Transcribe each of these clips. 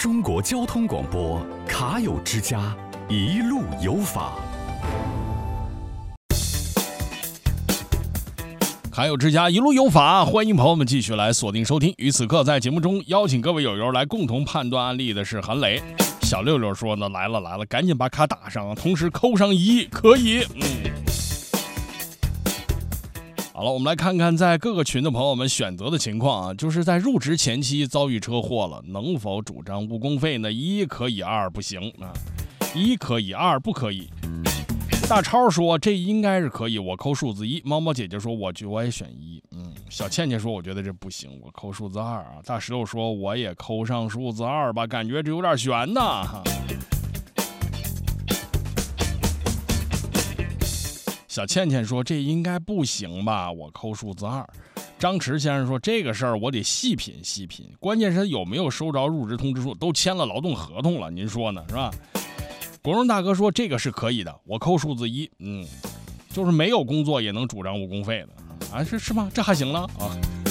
中国交通广播卡友之家，一路有法。 卡友之家一路有法，欢迎朋友们继续来锁定收听。与此刻在节目中邀请各位友友来共同判断案例的是韩磊。小六六说呢，来了，赶紧把卡打上，同时扣上1亿，可以。好了，我们来看看在各个群的朋友们选择的情况啊，就是在入职前期遭遇车祸了，能否主张误工费呢？1可以，2不行啊，1可以，2不可以。大超说这应该是可以，我扣数字1。猫猫姐姐说我也选1。小倩倩说我觉得这不行，我扣数字2啊。大石头说我也扣上数字2吧，感觉这有点悬呐。小倩倩说这应该不行吧，我扣数字2。张弛先生说这个事儿我得细品，关键是有没有收着入职通知书，都签了劳动合同了，您说呢，是吧？国荣大哥说这个是可以的，我扣数字1。就是没有工作也能主张误工费的啊，是吗？这还行了啊。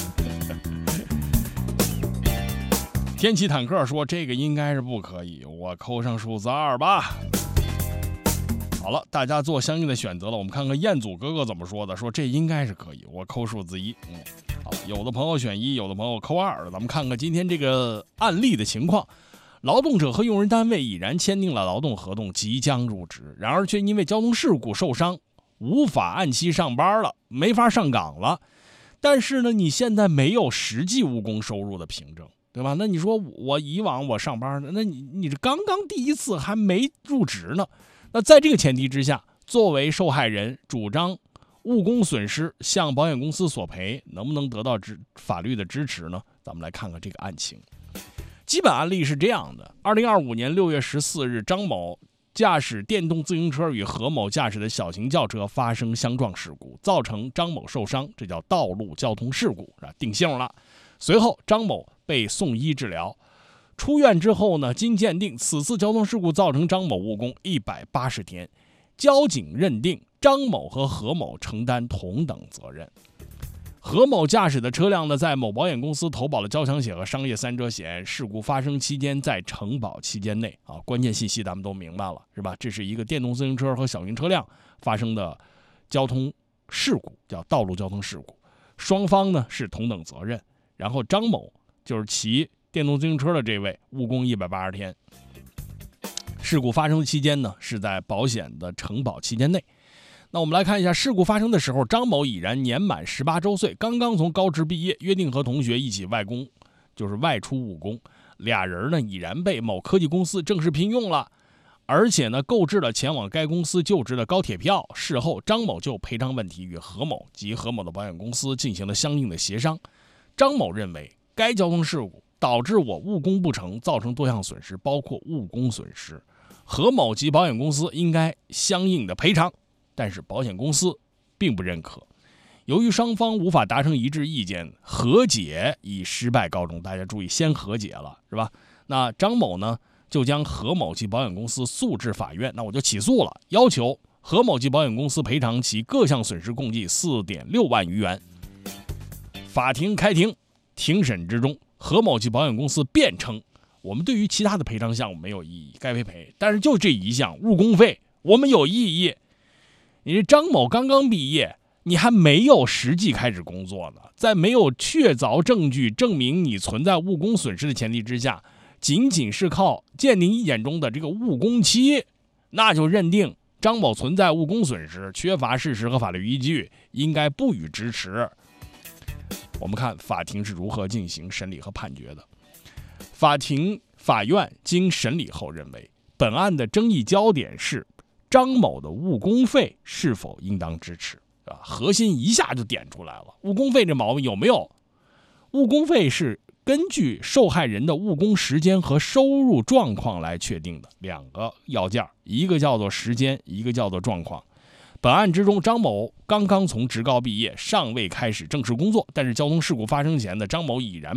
天启坦克说这个应该是不可以，我扣上数字2吧。好了，大家做相应的选择了，我们看看彦祖哥哥怎么说的，说这应该是可以，我扣数字1。好，有的朋友选1，有的朋友扣2，咱们看看今天这个案例的情况。劳动者和用人单位已然签订了劳动合同，即将入职，然而却因为交通事故受伤，无法按期上班了，没法上岗了。但是呢，你现在没有实际务工收入的凭证，对吧？那你说我以往我上班，那你这刚刚第一次还没入职呢。那在这个前提之下，作为受害人主张误工损失向保险公司索赔，能不能得到法律的支持呢？咱们来看看这个案情。基本案例是这样的：2025年6月14日，张某驾驶电动自行车与何某驾驶的小型轿车发生相撞事故，造成张某受伤，这叫道路交通事故，定性了。随后，张某被送医治疗，出院之后呢，经鉴定，此次交通事故造成张某误工180天，交警认定张某和何某承担同等责任。何某驾驶的车辆呢，在某保险公司投保了交强险和商业3者险，事故发生期间在承保期间内啊，关键信息咱们都明白了，是吧？这是一个电动自行车和小型车辆发生的交通事故，叫道路交通事故，双方呢是同等责任。然后张某就是骑电动自行车的这位，误工180天。事故发生的期间呢，是在保险的承保期间内。那我们来看一下，事故发生的时候，张某已然年满18周岁，刚刚从高职毕业，约定和同学一起外出务工，俩人呢已然被某科技公司正式聘用了，而且呢购置了前往该公司就职的高铁票。事后，张某就赔偿问题与何某及何某的保险公司进行了相应的协商。张某认为，该交通事故导致我误工不成，造成多项损失，包括误工损失，何某及保险公司应该相应的赔偿。但是保险公司并不认可，由于双方无法达成一致意见，和解以失败告终。大家注意，先和解了，是吧？那张某呢，就将何某及保险公司诉至法院，那我就起诉了，要求何某及保险公司赔偿其各项损失共计4.6万余元。法庭开庭，庭审之中，何某及保险公司辩称，我们对于其他的赔偿项目没有异议，该赔，但是就这一项误工费，我们有异议。你这张某刚刚毕业，你还没有实际开始工作呢，在没有确凿证据证明你存在误工损失的前提之下，仅仅是靠鉴定意见中的这个误工期，那就认定张某存在误工损失，缺乏事实和法律依据，应该不予支持。我们看法庭是如何进行审理和判决的。法院经审理后认为，本案的争议焦点是张某的误工费是否应当支持，核心一下就点出来了。误工费这毛病有没有？误工费是根据受害人的误工时间和收入状况来确定的，两个要件，一个叫做时间，一个叫做状况。本案之中，张某刚刚从职高毕业，尚未开始正式工作，但是交通事故发生前的张某已然